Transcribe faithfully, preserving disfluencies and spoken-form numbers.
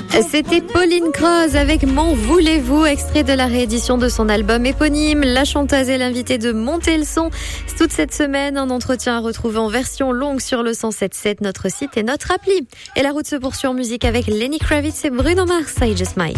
C'était Pauline Croze avec M'en voulez-vous, extrait de la réédition de son album éponyme. La chanteuse est l'invitée de Monter le son. Toute cette semaine, un entretien à retrouver en version longue sur le cent sept sept, notre site et notre appli. Et la route se poursuit en musique avec Lenny Kravitz et Bruno Mars, I Just Might.